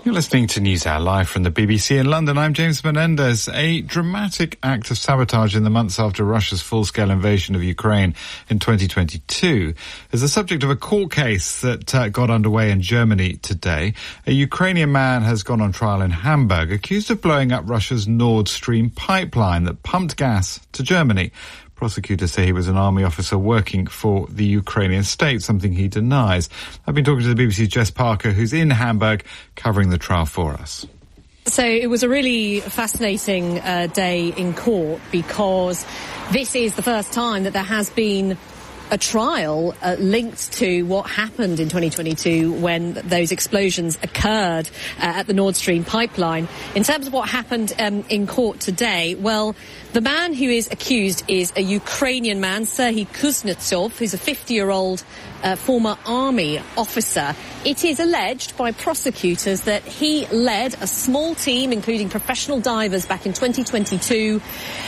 You're listening to NewsHour live from the BBC in London. I'm James Menendez. A dramatic act of sabotage in the months after Russia's full-scale invasion of Ukraine in 2022 is the subject of a court case that got underway in Germany today. A Ukrainian man has gone on trial in Hamburg, accused of blowing up Russia's Nord Stream pipeline that pumped gas to Germany. Prosecutors say he was an army officer working for the Ukrainian state, something he denies. I've been talking to the BBC's Jess Parker, who's in Hamburg, covering the trial for us. So it was a really fascinating day in court, because this is the first time that there has been a trial linked to what happened in 2022 when those explosions occurred at the Nord Stream pipeline. In terms of what happened in court today, well, the man who is accused is a Ukrainian man, Serhiy Kuznetsov, who's a 50-year-old former army officer. It is alleged by prosecutors that he led a small team, including professional divers, back in 2022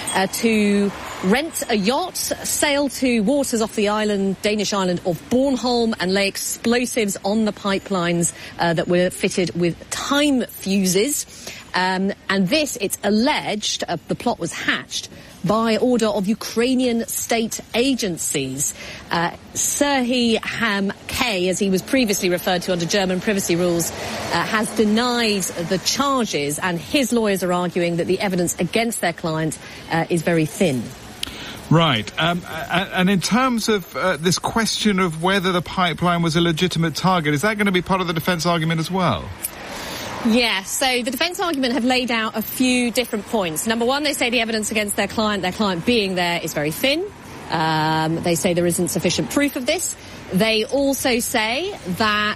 to rent a yacht, sail to waters off the Danish island of Bornholm, and lay explosives on the pipelines that were fitted with time fuses. And this, it's alleged, the plot was hatched by order of Ukrainian state agencies. Serhiy K, as he was previously referred to under German privacy rules, has denied the charges, and his lawyers are arguing that the evidence against their client is very thin. Right. And in terms of this question of whether the pipeline was a legitimate target, is that going to be part of the defence argument as well? Yeah, so the defence argument have laid out a few different points. Number one, they say the evidence against their client being there, is very thin. They say there isn't sufficient proof of this. They also say that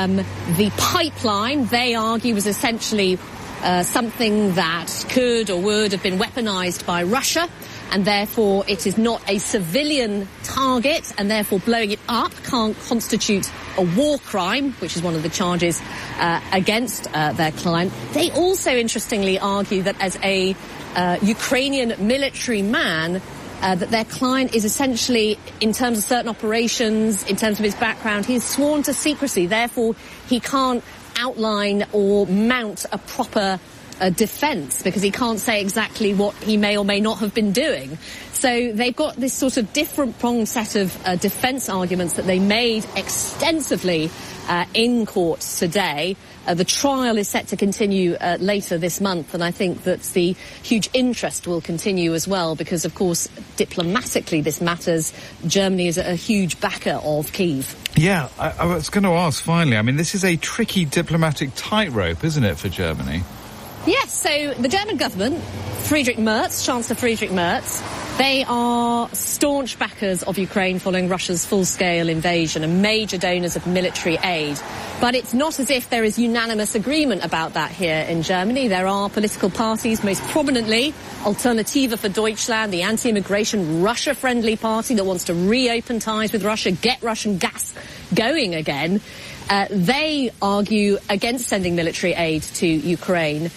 the pipeline, they argue, was essentially something that could or would have been weaponised by Russia, and therefore it is not a civilian target, and therefore blowing it up can't constitute a war crime, which is one of the charges against their client. They also, interestingly, argue that as a Ukrainian military man, that their client is essentially, in terms of certain operations, in terms of his background, he's sworn to secrecy. Therefore, he can't outline or mount a proper defence, because he can't say exactly what he may or may not have been doing. So they've got this sort of different pronged set of defence arguments that they made extensively in court today. The trial is set to continue later this month, and I think that the huge interest will continue as well, because, of course, diplomatically this matters. Germany is a huge backer of Kyiv. Yeah, I was going to ask finally, I mean, this is a tricky diplomatic tightrope, isn't it, for Germany? Yes, so the German government, Friedrich Merz, Chancellor Friedrich Merz, they are staunch backers of Ukraine following Russia's full-scale invasion and major donors of military aid. But it's not as if there is unanimous agreement about that here in Germany. There are political parties, most prominently Alternative für Deutschland, the anti-immigration Russia-friendly party that wants to reopen ties with Russia, get Russian gas going again. They argue against sending military aid to Ukraine.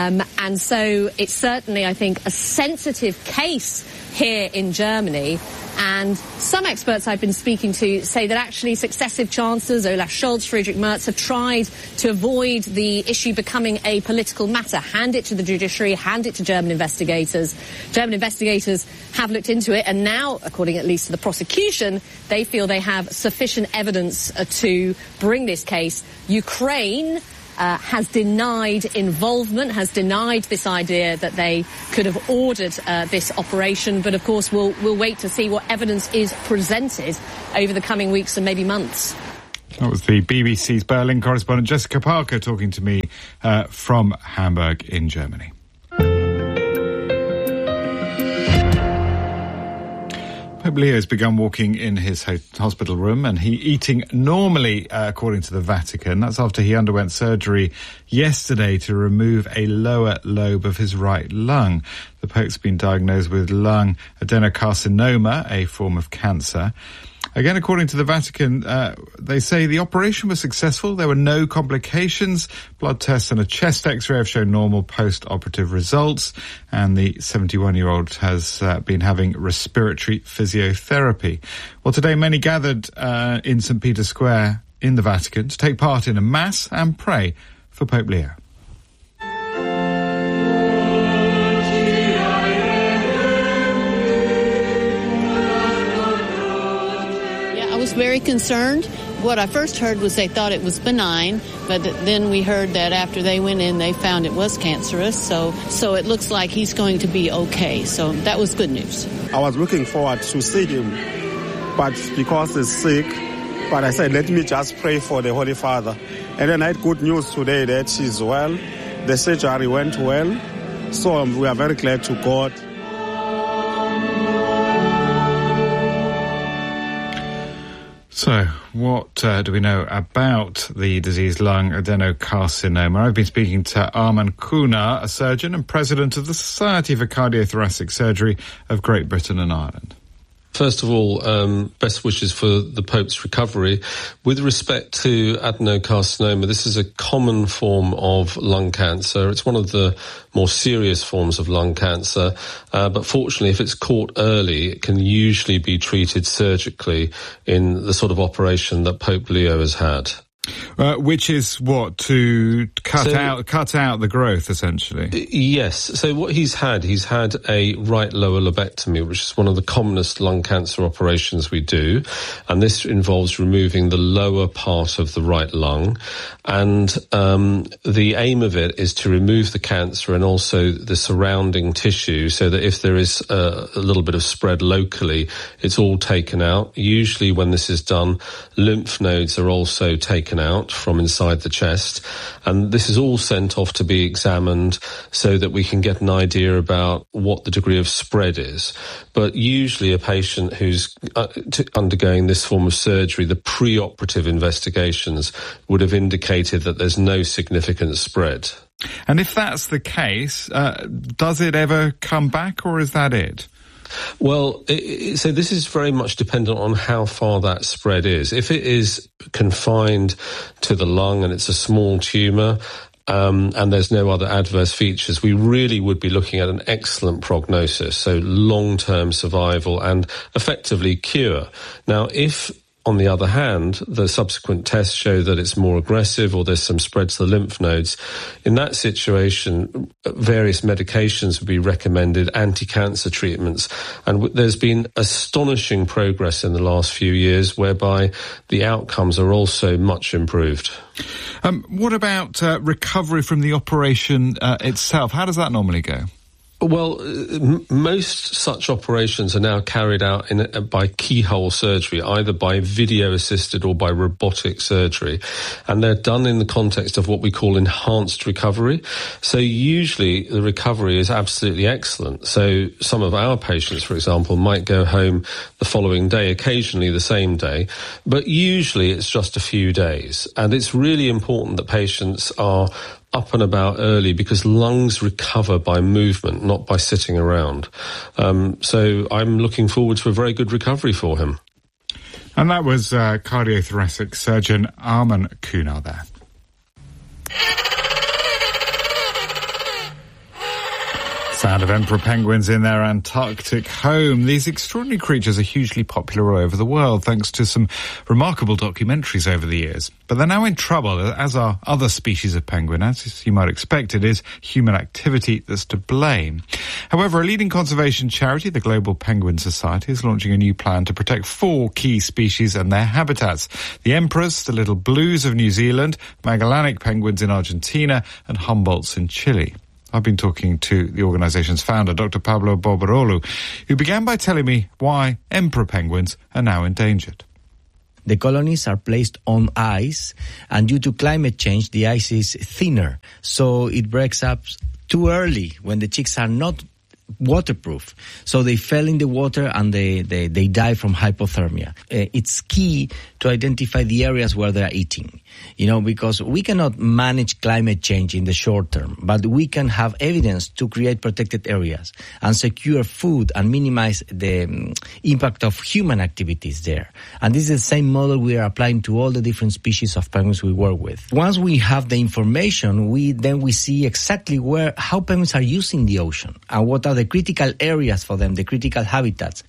And so it's certainly, I think, a sensitive case here in Germany. And some experts I've been speaking to say that actually successive chancellors, Olaf Scholz, Friedrich Merz, have tried to avoid the issue becoming a political matter. Hand it to the judiciary, hand it to German investigators. German investigators have looked into it, and now, according at least to the prosecution, they feel they have sufficient evidence to bring this case. Ukraine has denied involvement, has denied this idea that they could have ordered this operation. But, of course, we'll wait to see what evidence is presented over the coming weeks and maybe months. That was the BBC's Berlin correspondent Jessica Parker talking to me from Hamburg in Germany. Pope Leo has begun walking in his hospital room and eating normally, according to the Vatican. That's after he underwent surgery yesterday to remove a lower lobe of his right lung. The Pope's been diagnosed with lung adenocarcinoma, a form of cancer. Again, according to the Vatican, they say the operation was successful. There were no complications. Blood tests and a chest X-ray have shown normal post-operative results. And the 71-year-old has been having respiratory physiotherapy. Well, today many gathered in St. Peter's Square in the Vatican to take part in a mass and pray for Pope Leo. Very concerned. What I first heard was they thought it was benign, but then we heard that after they went in, they found it was cancerous. So it looks like he's going to be okay. So that was good news. I was looking forward to see him, but because he's sick, but I said, let me just pray for the Holy Father. And then I had good news today that she's well. The surgery went well. So we are very glad to God. So, what do we know about the disease lung adenocarcinoma? I've been speaking to Arman Kunar, a surgeon and president of the Society for Cardiothoracic Surgery of Great Britain and Ireland. First of all, best wishes for the Pope's recovery. With respect to adenocarcinoma, this is a common form of lung cancer. It's one of the more serious forms of lung cancer, but fortunately, if it's caught early, it can usually be treated surgically in the sort of operation that Pope Leo has had. Which is what, to cut out the growth, essentially? Yes. So what he's had a right lower lobectomy, which is one of the commonest lung cancer operations we do. And this involves removing the lower part of the right lung. And the aim of it is to remove the cancer and also the surrounding tissue so that if there is a little bit of spread locally, it's all taken out. Usually when this is done, lymph nodes are also taken out from inside the chest, and this is all sent off to be examined so that we can get an idea about what the degree of spread is. But usually a patient who's undergoing this form of surgery, the pre-operative investigations would have indicated that there's no significant spread. And if that's the case, does it ever come back, or is that it? Well, so this is very much dependent on how far that spread is. If it is confined to the lung and it's a small tumour, and there's no other adverse features, we really would be looking at an excellent prognosis, so long-term survival and effectively cure. Now, if on the other hand, the subsequent tests show that it's more aggressive or there's some spread to the lymph nodes. In that situation, various medications would be recommended, anti-cancer treatments. And there's been astonishing progress in the last few years whereby the outcomes are also much improved. What about recovery from the operation itself? How does that normally go? Well, most such operations are now carried out by keyhole surgery, either by video-assisted or by robotic surgery. And they're done in the context of what we call enhanced recovery. So usually the recovery is absolutely excellent. So some of our patients, for example, might go home the following day, occasionally the same day. But usually it's just a few days. And it's really important that patients are up and about early because lungs recover by movement, not by sitting around. So I'm looking forward to a very good recovery for him. And that was cardiothoracic surgeon Arman Kunar there. Sound of emperor penguins in their Antarctic home. These extraordinary creatures are hugely popular all over the world thanks to some remarkable documentaries over the years. But they're now in trouble, as are other species of penguin. As you might expect, it is human activity that's to blame. However, a leading conservation charity, the Global Penguin Society, is launching a new plan to protect 4 key species and their habitats. The emperors, the little blues of New Zealand, Magellanic penguins in Argentina, and Humboldts in Chile. I've been talking to the organisation's founder, Dr. Pablo Boborolu, who began by telling me why emperor penguins are now endangered. The colonies are placed on ice, and due to climate change, the ice is thinner, so it breaks up too early when the chicks are not waterproof. So they fell in the water and they die from hypothermia. It's key to identify the areas where they are eating, because we cannot manage climate change in the short term, but we can have evidence to create protected areas and secure food and minimize the impact of human activities there. And this is the same model we are applying to all the different species of penguins we work with. Once we have the information, we see exactly how penguins are using the ocean and what are the critical areas for them, the critical habitats.